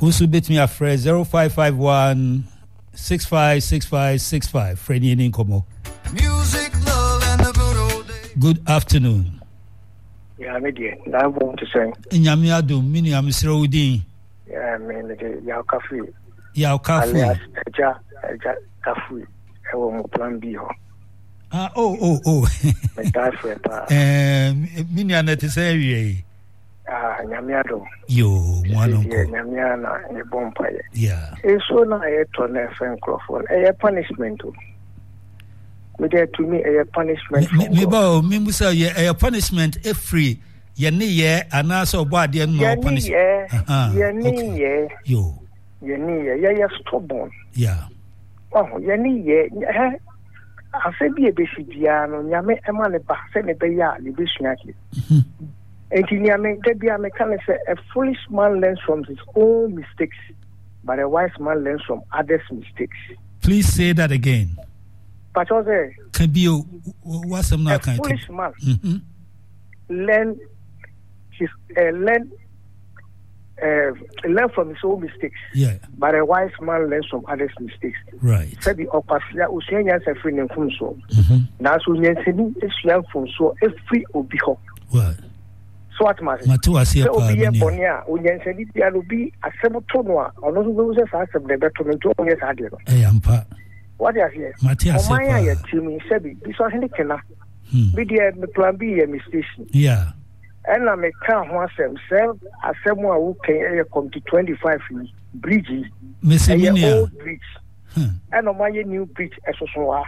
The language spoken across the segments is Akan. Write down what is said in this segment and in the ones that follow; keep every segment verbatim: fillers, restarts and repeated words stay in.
Also bet me a phrase zero five five one six five six five six five. Freddie in Incomo. Music, love, and the good old days. Good afternoon. Yeah, I'm dear. I want to say. In Yamiadu, Mini, I'm Srodi. Yeah, I mean, Yao Cafe. Yao Cafe. Ja, ja, Cafe. I want plan B. Ah, oh, oh, oh. My dad for a Um, Mini, and that is area. Ah, Yamiado. Yo, one uncle. Yamiana, a bonfire. Yeah. It's so now a ton of Crawford. A punishment. Me there to me a punishment. Me bo me musa ye a punishment if free. Ye ni ye anaso body no punishment. Ye ni ye. Yo. Ye ni ye. Ye ye stubborn. Yeah. Oh, ye ni ye. Eh. I say be a basic piano. Nyame ema ne ba se ne be ya le be suaki. Enti nyame de bia me kan say a foolish man learns from his own mistakes, but a wise man learns from others' mistakes. Please say that again. But also, can be what's some a foolish man mm-hmm. learn his uh, learn uh, learn from his own mistakes. Yeah. But a wise man learns from others' mistakes. Right. So the opasia usianya se free from so. Na so nyenseni esuan from so every obi ho. What? So what matter? Matu asia pa. Obi e bonia unyenseni bia no bi asem to no a ono so so sa asem de beto no to onye sa de no. Eh ampa. What is here? Matthias, oh, my, I tell me, Sebi, this was any canna. Be the plan B, a mistake. Yeah. And I make count one sem, self, as someone who can come to twenty-five bridges, Miss Emilia, old bridge, and on my new bridge, as well.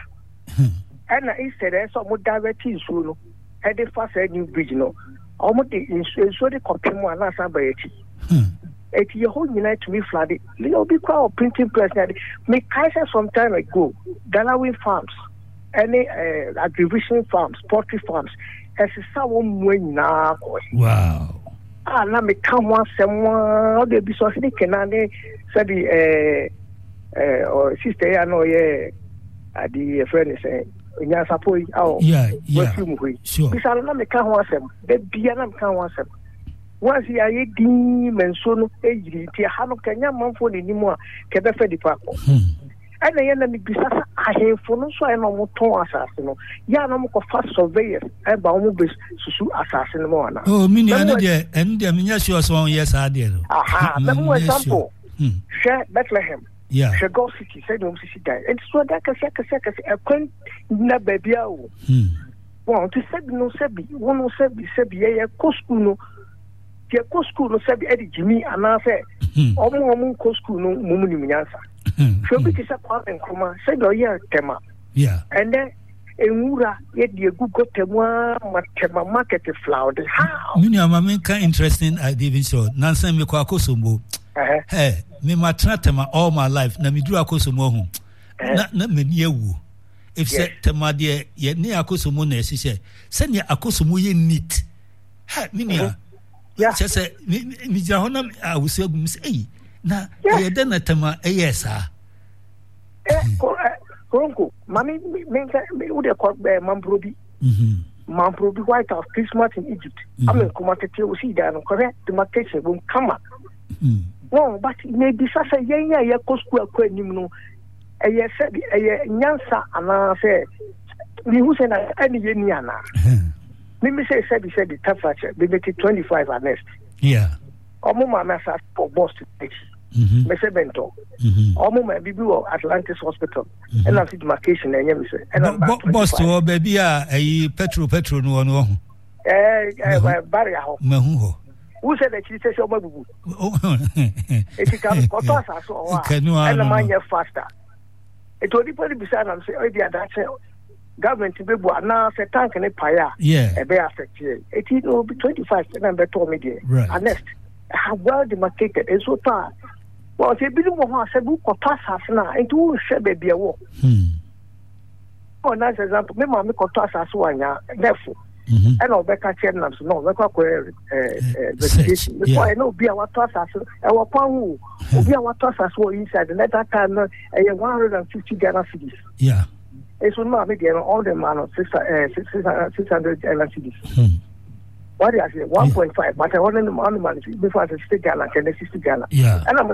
And instead, I saw more direct in Sulu, and the first new bridge, no, almost so the company one last time by it. It's your whole unite to me flooded. Little bit crowd printing press. Make cases some time ago. Delaware farms, any uh, agricultural farms, poultry farms. As a someone when now. Wow. Ah, now me come one someone. They be so they can only say the uh uh or sister. I know yeah. The friend is saying. Yeah, suppose. Oh, yeah, yeah. Sure. Because now me come one some. They be na me come one some. Once you are a demon, so no age, Hano Kenya Manfo anymore, Kebefe de Paco. And the enemy Bisasa, I have for no so I know Moton assassin. Yanam of fast surveyors and Baumubis Susu assassin Mona. Oh, Mini, and the Minia song, yes, I did. Aha, for example, share Bethlehem. Yeah, share Go City, said no city die. And so that a second, second, a quaint Nababia. Well, to say no Sebi, one no Sebi, Sebi, a Coscuno. The school no sabi Eddie Jimmy and I say, Omo Omo school no Mumuni Minasa. So it is a part and comma, said oh yeah, Tema. Yeah. And then a Mura, yet the good got Tema, Matema market flower. How? Many of my interesting idea so Nancy Mikoakosumbo. Hey, me matratema all my life, Namidu Akosumo. Not me you. If said Tema dear, yet near Akosumone, she said, send your Akosumu neat. Ha, Minia. Yeah, just say, Mister Honam, I will say, Miss A. Now, I don't know, Tama, yes, sir. Eh, Coronco, Mammy, me would have called Mamprobi. Mamprobi White House, Christmas in Egypt. I'm in Commander to see that, correct? The market won't come up. No, but maybe such a young year, Cosco, no. A year said, a Yansa, and I say, we who said any Yeniana. Let me say, said, he said, the temperature, maybe twenty-five at next. Yeah. Omo mama sa for Boston. Mhm. Me say bento. Mhm. Omo ma bibi wo Atlantis Hospital. And I see demarcation and you say. And Boston o baby a eh petrol petrol no no. Eh eh barrier ho. Mahu ho. Who said that she says your babu? If you can cut us as so. And the man get faster. It will depend beside am say oh dia that government be bo na say tank ne paya. Yeah. E be affect it. It will be twenty-five and be told me there. Right. Next. How well demarcated and so far. Well, if you believe what I said, who could pass us now into who should be a war. For nice example, my mammy could pass us one year, therefore. And I'll back at Chenams, no, look at investigation. Before I know, be our pass us, our pound will be our pass us inside, and at that time, a one hundred fifty Ghana cities. Yeah. It's not me getting all the man of six hundred Ghana cities. What do I say? one point five, but I want the money before I say Ghana, can I sixty Ghana? Yeah. And I'm